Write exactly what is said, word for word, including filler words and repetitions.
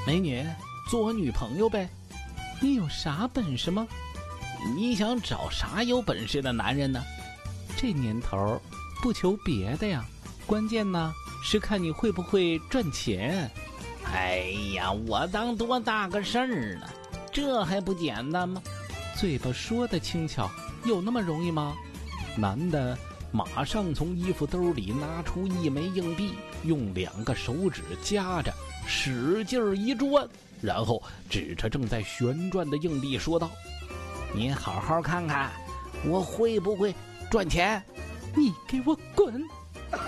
美女，做我女朋友呗。 你有啥本事吗？ 你想找啥有本事的男人呢？ 这年头不求别的呀，关键呢是看你会不会赚钱。 哎呀，我当多大个事儿呢，这还不简单吗？ 嘴巴说的轻巧，有那么容易吗？ 男的马上从衣服兜里拿出一枚硬币，用两个手指夹着，使劲儿一转，然后指着正在旋转的硬币说道：你好好看看我会不会赚钱。 你给我滚！